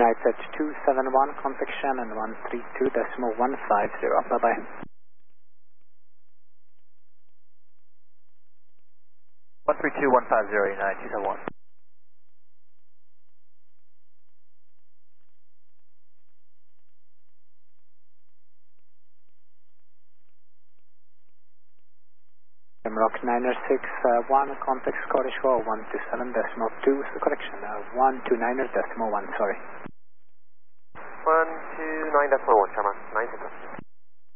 United Search 271, contact Shannon 132.150. Bye-bye. 132.150, United 271. Rock 961, contact Scottish Shore 127.2, so correction, 129.1, sorry. 129.1, Sharma, 9 seconds.